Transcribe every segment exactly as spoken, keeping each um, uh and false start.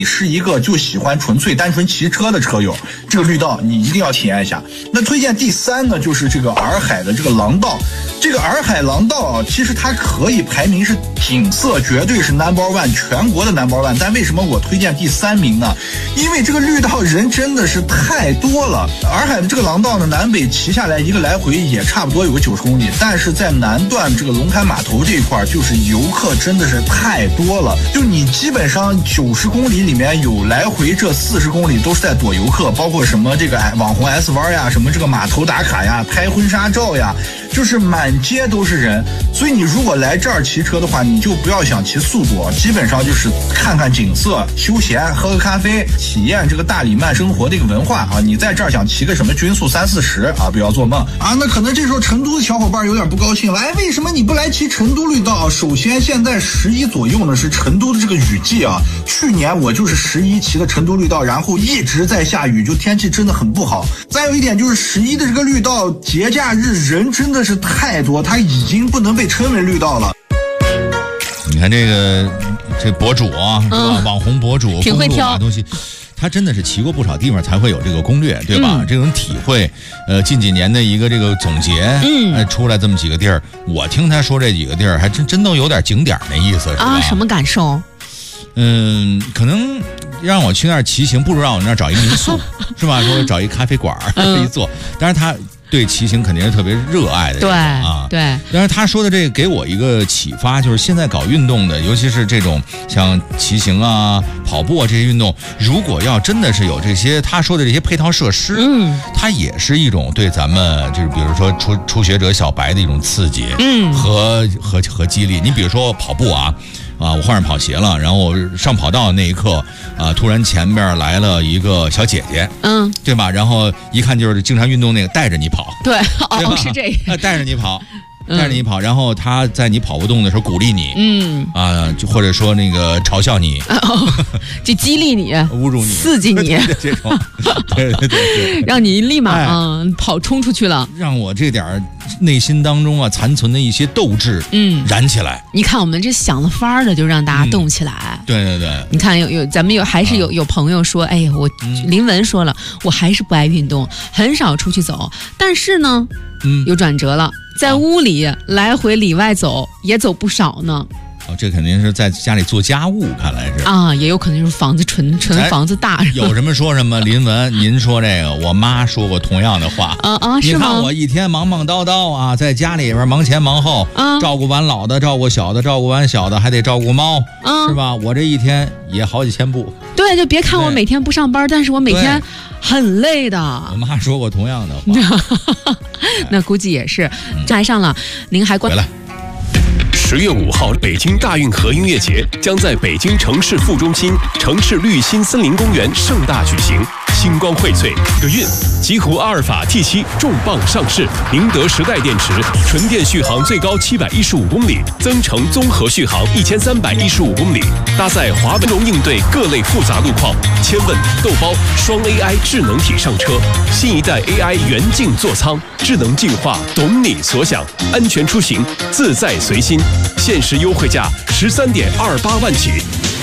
你是一个就喜欢纯粹单纯骑车的车友，这个绿道你一定要体验一下。那推荐第三呢，就是这个洱海的这个廊道。这个洱海廊道啊，其实它可以排名是景色绝对是 number one， 全国的 number one。但为什么我推荐第三名呢？因为这个绿道人真的是太多了。洱海的这个廊道呢，南北骑下来一个来回也差不多有个九十公里，但是在南段这个龙潭码头这一块，就是游客真的是太多了。就你基本上九十公里里面有来回这四十公里都是在躲游客，包括什么这个网红 S 弯呀，什么这个码头打卡呀，拍婚纱照呀，就是满街都是人。所以你如果来这儿骑车的话，你就不要想骑速度，基本上就是看看景色，休闲，喝个咖啡，体验这个大理慢生活的一个文化啊。你在这儿想骑个什么均速三四十啊，不要做梦啊。那可能这时候成都的小伙伴有点不高兴了，哎，为什么你不来骑成都绿道啊？首先现在十一左右呢是成都的这个雨季啊，去年我就是十一骑的成都绿道，然后一直在下雨，就天气真的很不好。再有一点就是十一的这个绿道节假日人真的是太多，它已经不能被称为绿道了。 你看这个这博主啊，是吧？ 嗯、 网红博主挺会挑东西。他真的是骑过不少地方才会有这个攻略，对吧？ 嗯、 这种体会，呃，近几年的一个这个总结， 嗯， 呃、出来这么几个地儿，我听他说这几个地儿，还真真都有点景点那意思，是吧？ 啊，什么感受？ 嗯，可能让我去那儿骑行，不如让我那儿找一民宿，是吧？说找一咖啡馆可以坐，但是他对骑行肯定是特别热爱的， 对啊， 对。 但是他说的这个给我一个启发，就是现在搞运动的，尤其是这种像骑行啊、跑步啊这些运动，如果要真的是有这些他说的这些配套设施， 嗯， 它也是一种对咱们就是比如说初初学者小白的一种刺激， 嗯， 和和和激励。你比如说跑步啊。啊，我换上跑鞋了，然后我上跑道那一刻，啊，突然前面来了一个小姐姐， 嗯， 对吧？然后一看就是经常运动那个，带着你跑， 对， 对哦，是这个， 带着你跑。带着你跑，然后他在你跑不动的时候鼓励你， 嗯啊，就或者说那个嘲笑你， 哦、就激励你、 侮辱你、 刺激你这种，对对对对，让你立马啊、哎、跑冲出去了， 让我这点内心当中啊残存的一些斗志，嗯，燃起来。 你看我们这想了法儿的，就让大家动起来。 嗯、对对对， 你看有有咱们有还是有、啊、有朋友说，哎呀，我、嗯、林文说了，我还是不爱运动，很少出去走，但是呢，嗯，有转折了。在屋里、啊、来回里外走也走不少呢。 哦，这肯定是在家里做家务，看来是啊，也有可能就是房子纯纯房子大。 有什么说什么，林文，您说这个，我妈说过同样的话啊啊， 是吗？你看我一天忙忙叨叨啊，在家里边忙前忙后，啊，照顾完老的，照顾小的，照顾完小的，还得照顾猫，啊，是吧？我这一天也好几千步。 对，就别看我每天不上班，但是我每天很累的。 我妈说过同样的话， 那估计也是摘上了。您还关回来。 十月五号，北京大运河音乐节将在北京城市副中心城市绿心森林公园盛大举行。星光荟萃，个运，极狐阿尔法 T 七 重磅上市，宁德时代电池，纯电续航最高七百一十五公里，增程综合续航一千三百一十五公里，搭载华为容应对各类复杂路况。千问豆包双 A I 智能体上车，新一代 A I 元镜座舱，智能进化，懂你所想，安全出行，自在随心。限时优惠价十三点二八万起。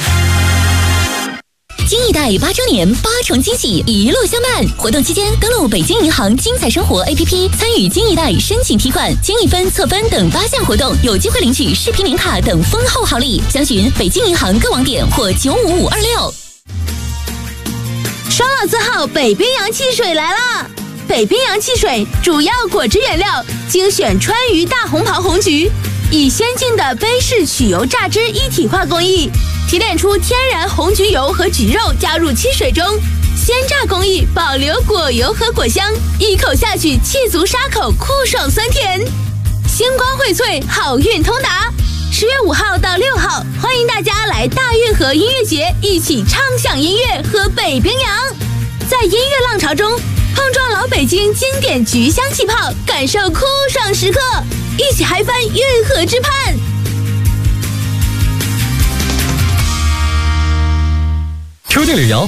金一代八周年八重惊喜一路相伴，活动期间登录北京银行精彩生活 A P P， 参与金一代申请提款、金一分测分等八项活动，有机会领取视频零卡等丰厚好礼。详询北京银行各网点或九五五二六。 双老字号北冰洋汽水来啦！北冰洋汽水主要果汁原料精选川渝大红袍红橘，以先进的杯式曲油榨汁一体化工艺提炼出天然红橘油和橘肉加入汽水中，鲜榨工艺保留果油和果香，一口下去气足沙口，酷爽酸甜。星光荟萃，好运通达。十月五号到六号，欢迎大家来大运河音乐节，一起畅享音乐，喝北冰洋。在音乐浪潮中碰撞老北京经典橘香气泡，感受酷爽时刻，一起嗨翻运河之畔。 Q 店旅游